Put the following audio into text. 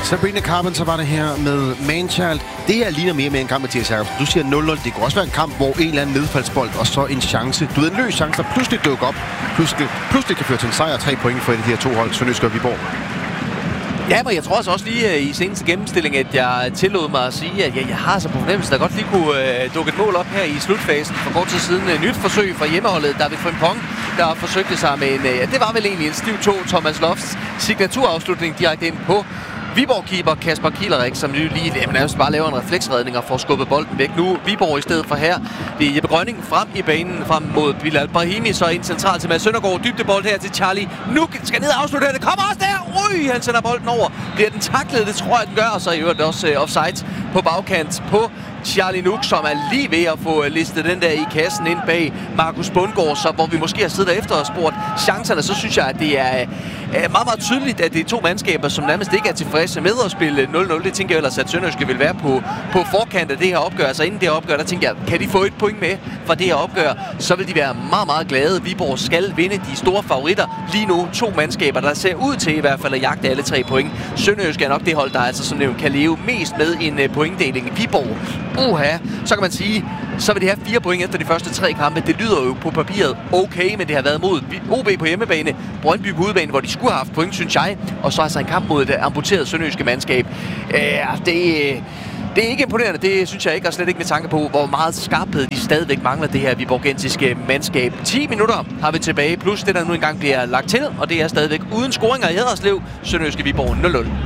Sabrina Carpenter var det her med Manchild. Det her ligner mere med en kamp, Mathias Jacobsen. Du siger 0-0. Det kunne også være en kamp, hvor en eller anden nedfaldsbold og så en chance. Du ved, en løs chance, der pludselig dukker op. Pludselig kan føre til en sejr og 3 point for et af de her to hold, Sønderjysk og Viborg. Ja, men jeg tror også lige i seneste gennemstilling, at jeg tillod mig at sige, at jeg har så på fornemmelse, der godt lige kunne dukke et mål op her i slutfasen. For kort tid siden et nyt forsøg fra hjemmeholdet, David Frimpong, der forsøgte sig med en, det var vel egentlig en stiv 2 Thomas Lofts signaturafslutning direkte ind på Viborg-keeper Kasper Kielerik, som lige nærmest bare laver en refleksredning og får skubbet bolden væk. Nu Viborg i stedet for her. Det er Jeppe Grønning frem i banen, frem mod Bilal Brahimi, så ind centralt til Mads Søndergaard. Dybdebold her til Charlie. Nu skal ned og afslutte. Det kommer også der. Han sender bolden over. Bliver den taklet? Det tror jeg, den gør. Og så i øvrigt også offside på bagkant på Charlie Nuk, som er lige ved at få listet den der i kassen ind bag Markus Bundgaard, så hvor vi måske har siddet efter og spurgt chancerne, så synes jeg, at det er meget, meget tydeligt, at det er to mandskaber, som nærmest ikke er tilfredse med at spille 0-0. Det tænker jeg ellers, at Sønderjyske vil være på forkant af det her opgør. Så inden det her opgør, der tænker jeg, kan de få et point med fra det her opgør, så vil de være meget, meget glade. Viborg skal vinde, de store favoritter. Lige nu to mandskaber, der ser ud til i hvert fald at jagte alle 3 point. Sønderjyske er nok det hold, der altså som nævnt kan leve mest med en pointdeling. Viborg, så kan man sige, så vil det have 4 point efter de første 3 kampe. Det lyder jo på papiret okay, men det har været mod OB på hjemmebane, Brøndby på udebane, hvor de skulle have haft point, synes jeg. Og så altså en kamp mod et amputeret sønderjyske mandskab. Det er ikke imponerende, det synes jeg ikke, og slet ikke med tanke på, hvor meget skarphed de stadigvæk mangler det her viborgensiske mandskab. 10 minutter har vi tilbage, plus det der nu engang bliver lagt til, og det er stadigvæk uden scoringer i Haderslev. Sønderjyske Viborg 0-0.